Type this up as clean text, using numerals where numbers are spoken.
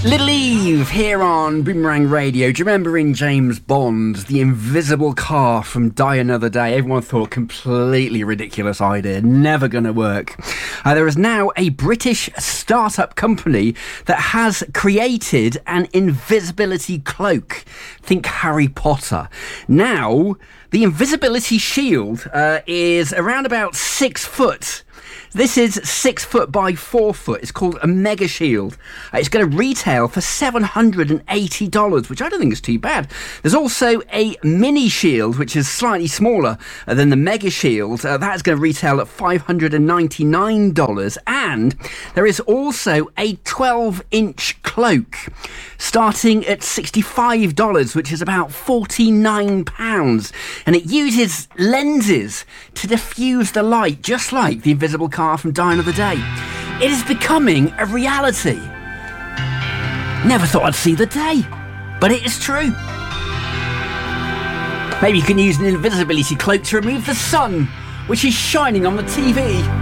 Little Eve here on Boomerang Radio. Do you remember in James Bond, the invisible car from Die Another Day? Everyone thought completely ridiculous idea, never going to work. There is now a British startup company that has created an invisibility cloak. Think Harry Potter. Now, the invisibility shield is around about 6 foot. This is 6 foot by 4 foot. It's called a Mega Shield. It's going to retail for $780, which I don't think is too bad. There's also a Mini Shield, which is slightly smaller than the Mega Shield. That's going to retail at $599. And there is also a 12-inch cloak, starting at $65, which is about £49. And it uses lenses to diffuse the light, just like the invisible car from Die Another Day. It is becoming a reality. Never thought I'd see the day, but it is true. Maybe you can use an invisibility cloak to remove the sun, which is shining on the TV.